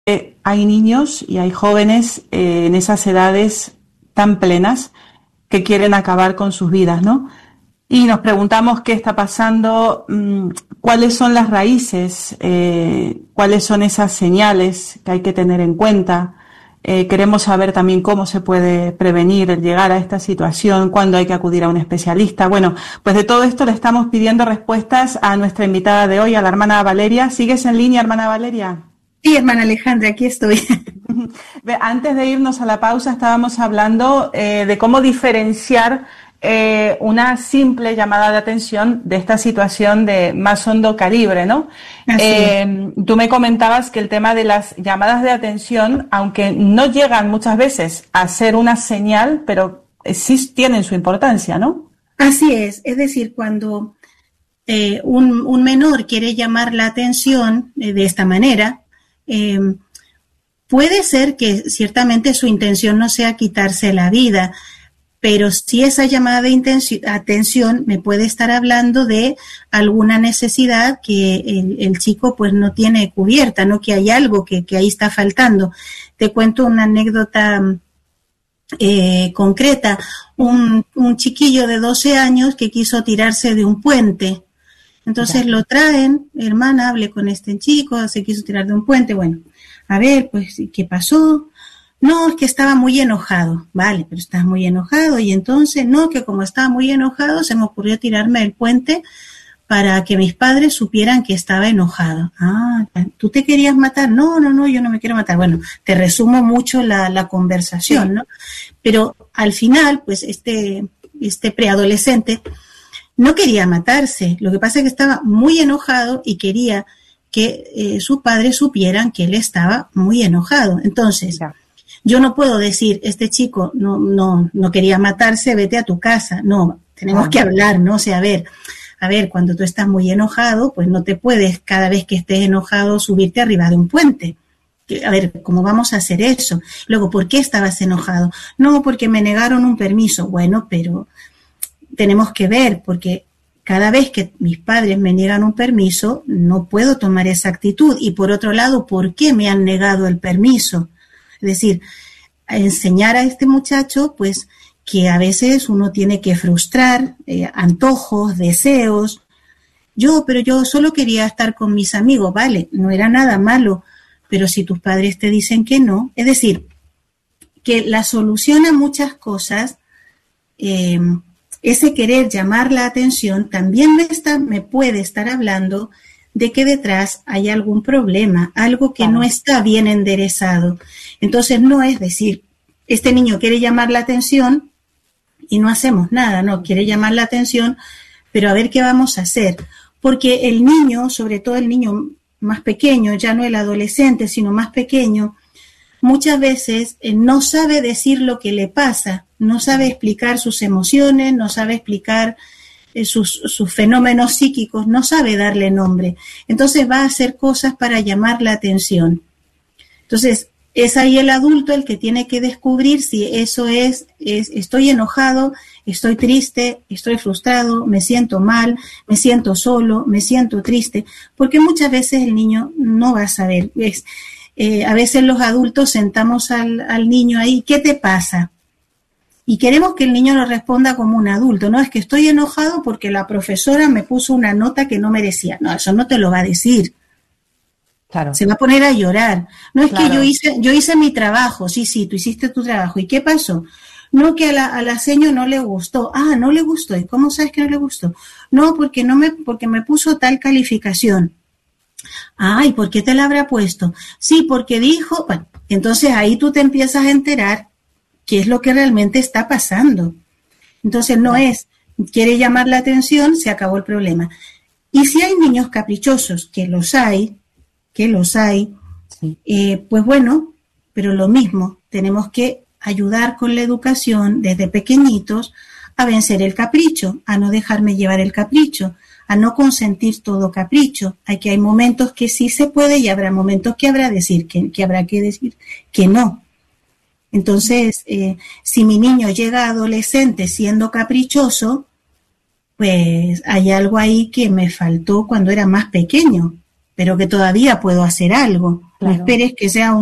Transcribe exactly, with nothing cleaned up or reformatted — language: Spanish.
Eh, hay niños y hay jóvenes eh, en esas edades tan plenas que quieren acabar con sus vidas, ¿no? Y nos preguntamos qué está pasando, mmm, cuáles son las raíces, eh, cuáles son esas señales que hay que tener en cuenta. Eh, queremos saber también cómo se puede prevenir el llegar a esta situación, cuándo hay que acudir a un especialista. Bueno, pues de todo esto le estamos pidiendo respuestas a nuestra invitada de hoy, a la hermana Valeria. ¿Sigues en línea, hermana Valeria? Sí, hermana Alejandra, aquí estoy. Antes de irnos a la pausa estábamos hablando eh, de cómo diferenciar eh, una simple llamada de atención de esta situación de más hondo calibre, ¿no? Eh, tú me comentabas que el tema de las llamadas de atención, aunque no llegan muchas veces a ser una señal, pero sí tienen su importancia, ¿no? Así es, es decir, cuando eh, un, un menor quiere llamar la atención eh, de esta manera, Eh, puede ser que ciertamente su intención no sea quitarse la vida, pero si esa llamada de atención me puede estar hablando de alguna necesidad que el, el chico pues no tiene cubierta, ¿no? Que hay algo que, que ahí está faltando. Te cuento una anécdota eh, concreta. Un, un chiquillo de doce años que quiso tirarse de un puente. Entonces lo traen, hermana, hable con este chico, se quiso tirar de un puente, bueno, a ver, pues, ¿qué pasó? No, es que estaba muy enojado, vale, pero estás muy enojado, y entonces, no, que como estaba muy enojado, se me ocurrió tirarme del puente para que mis padres supieran que estaba enojado. Ah, ¿tú te querías matar? No, no, no, yo no me quiero matar. Bueno, te resumo mucho la, la conversación, sí. ¿No? Pero al final, pues, este, este preadolescente no quería matarse, lo que pasa es que estaba muy enojado y quería que eh, sus padres supieran que él estaba muy enojado. Entonces, ya. Yo no puedo decir, este chico no, no, no quería matarse, vete a tu casa. No, tenemos ah. que hablar, ¿no? O sea, a ver, a ver, cuando tú estás muy enojado, pues no te puedes cada vez que estés enojado subirte arriba de un puente. A ver, ¿cómo vamos a hacer eso? Luego, ¿por qué estabas enojado? No, porque me negaron un permiso. Bueno, pero tenemos que ver, porque cada vez que mis padres me niegan un permiso, no puedo tomar esa actitud. Y por otro lado, ¿por qué me han negado el permiso? Es decir, a enseñar a este muchacho, pues, que a veces uno tiene que frustrar eh, antojos, deseos. Yo, pero yo solo quería estar con mis amigos, vale, no era nada malo, pero si tus padres te dicen que no, es decir, que la solución a muchas cosas, eh, ese querer llamar la atención también me, está, me puede estar hablando de que detrás hay algún problema, algo que claro. no está bien enderezado. Entonces no es decir, este niño quiere llamar la atención y no hacemos nada, no, quiere llamar la atención, pero a ver qué vamos a hacer. Porque el niño, sobre todo el niño más pequeño, ya no el adolescente, sino más pequeño, muchas veces eh, no sabe decir lo que le pasa, no sabe explicar sus emociones, no sabe explicar eh, sus, sus fenómenos psíquicos, no sabe darle nombre. Entonces va a hacer cosas para llamar la atención. Entonces es ahí el adulto el que tiene que descubrir si eso es, es estoy enojado, estoy triste, estoy frustrado, me siento mal, me siento solo, me siento triste, porque muchas veces el niño no va a saber. Es, eh, a veces los adultos sentamos al, al niño ahí, ¿qué te pasa? Y queremos que el niño nos responda como un adulto, no es que estoy enojado porque la profesora me puso una nota que no merecía. No, eso no te lo va a decir. Claro. Se va a poner a llorar. No es claro. que yo hice, yo hice mi trabajo, sí, sí, tú hiciste tu trabajo. ¿Y qué pasó? No, que a la, a la seño no le gustó. Ah, no le gustó. ¿Y cómo sabes que no le gustó? No, porque no me, porque me puso tal calificación. Ah, ¿y por qué te la habrá puesto? Sí, porque dijo, bueno, entonces ahí tú te empiezas a enterar qué es lo que realmente está pasando. Entonces no es, quiere llamar la atención, se acabó el problema. Y si hay niños caprichosos, que los hay, que los hay, sí. eh, pues bueno, pero lo mismo, tenemos que ayudar con la educación desde pequeñitos a vencer el capricho, a no dejarme llevar el capricho, a no consentir todo capricho. Hay que hay momentos que sí se puede y habrá momentos que habrá decir que, que habrá que decir que no. Entonces, eh, si mi niño llega adolescente siendo caprichoso, pues hay algo ahí que me faltó cuando era más pequeño. pero que todavía puedo hacer algo. Claro. No esperes que sea un